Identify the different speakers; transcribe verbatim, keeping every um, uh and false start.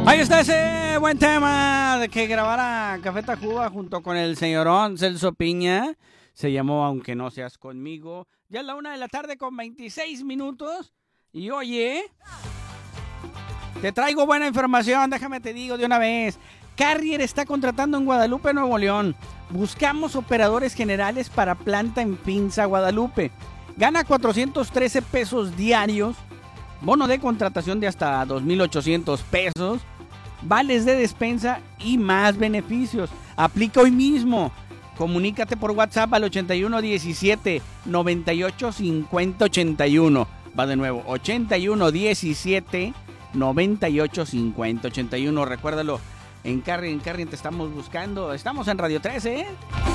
Speaker 1: Ahí está ese buen tema de que grabara Café Tacuba junto con el señorón Celso Piña. Se llamó Aunque no seas conmigo. Ya es la una de la tarde con veintiséis minutos. Y oye, te traigo buena información, déjame te digo de una vez. Carrier está contratando en Guadalupe, Nuevo León. Buscamos operadores generales para planta en Pinza, Guadalupe. Gana cuatrocientos trece pesos diarios. Bono de contratación de hasta dos mil ochocientos pesos. Vales de despensa y más beneficios. Aplica hoy mismo. Comunícate por WhatsApp al ochenta y uno diecisiete noventa y ocho cincuenta ochenta y uno. Va de nuevo, ochenta y uno diecisiete noventa y ocho cincuenta ochenta y uno. Recuérdalo, en Carrier, en Carrier te estamos buscando. Estamos en Radio trece, ¿eh?